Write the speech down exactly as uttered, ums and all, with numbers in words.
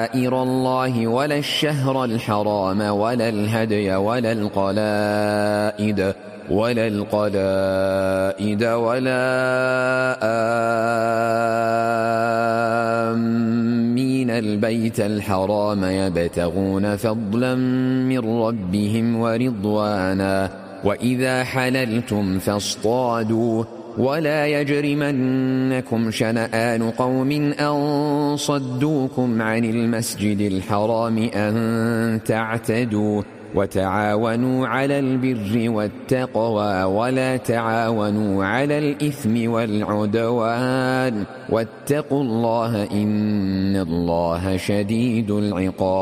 شعائر الله ولا الشهر الحرام ولا الهدي ولا القلائد ولا القلائد ولا آمين البيت الحرام يبتغون فضلا من ربهم ورضوانا وإذا حللتم فاصطادوا ولا يجرمنكم شنآن قوم أن صدوكم عن المسجد الحرام أن تعتدوا وتعاونوا على البر والتقوى ولا تعاونوا على الإثم والعدوان واتقوا الله إن الله شديد العقاب.